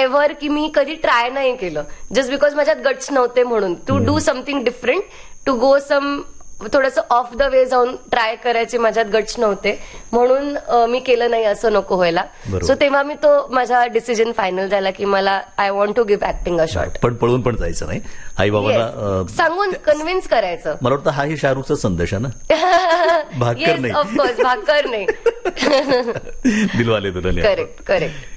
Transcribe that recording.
Ever की मी कधी try नाही केलं, जस्ट बिकॉज माझ्यात गट्स नव्हते म्हणून. To do something different, to go सम थोडंसं ऑफ द वे जाऊन ट्राय करायचे माझ्यात गट्स नव्हते, म्हणून मी केलं नाही असं नको व्हायला. सो तेव्हा मी तो माझा डिसिजन फायनल झाला की मला I want to give acting a shot. पण पळून पण जायचं नाही, आई बाबांना सांगून कन्व्हिन्स करायचं. मला वाटतं हाही शाहरुखचा संदेश आहे ना. भाकर नाही, ऑफकोर्स भाकर नाही. दिलवाले दुल्हनिया. Correct correct.